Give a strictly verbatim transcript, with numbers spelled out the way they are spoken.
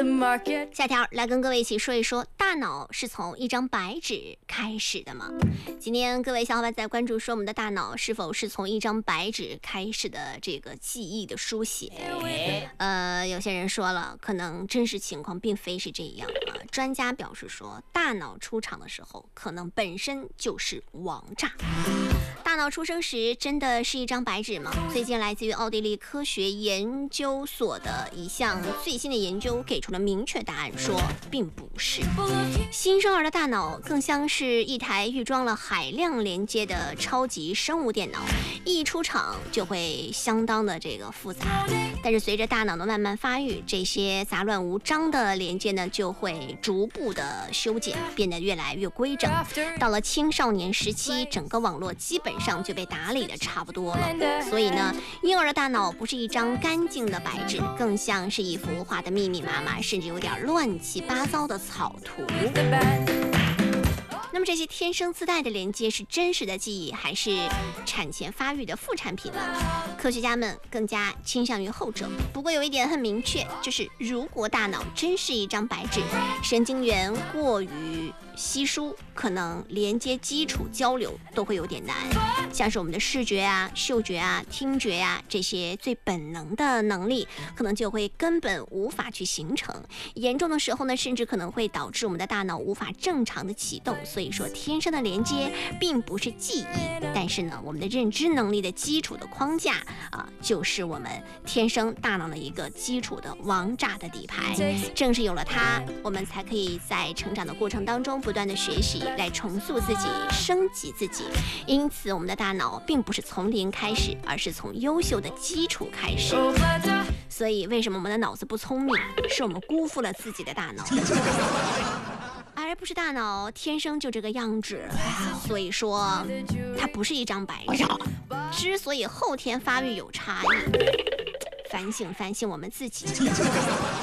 下条来跟各位一起说一说，大脑是从一张白纸开始的吗？今天各位小伙伴在关注说，我们的大脑是否是从一张白纸开始的这个记忆的书写？呃，有些人说了，可能真实情况并非是这样啊。专家表示说，大脑出场的时候，可能本身就是王炸。大脑出生时真的是一张白纸吗？最近来自于奥地利科学研究所的一项最新的研究给出了明确答案，说并不是。新生儿的大脑更像是一台预装了海量连接的超级生物电脑，一出场就会相当的这个复杂。但是随着大脑的慢慢发育，这些杂乱无章的连接呢，就会逐步的修剪，变得越来越规整。到了青少年时期，整个网络基本上就被打理的差不多了。所以呢，婴儿的大脑不是一张干净的白纸，更像是一幅画的密密麻麻，甚至有点乱七八糟的草图。那么这些天生自带的连接是真实的记忆，还是产前发育的副产品呢？科学家们更加倾向于后者。不过有一点很明确，就是如果大脑真是一张白纸，神经元过于稀疏，可能连接基础交流都会有点难，像是我们的视觉啊、嗅觉啊、听觉啊这些最本能的能力，可能就会根本无法去形成。严重的时候呢，甚至可能会导致我们的大脑无法正常的启动。所以说，天生的连接并不是记忆，但是呢，我们的认知能力的基础的框架啊，就是我们天生大脑的一个基础的王炸的底牌。正是有了它，我们才可以在成长的过程当中不断的学习，来重塑自己，升级自己。因此我们的大脑并不是从零开始，而是从优秀的基础开始。所以为什么我们的脑子不聪明，是我们辜负了自己的大脑，而不是大脑天生就这个样子。所以说它不是一张白纸。之所以后天发育有差异，反省反省我们自己。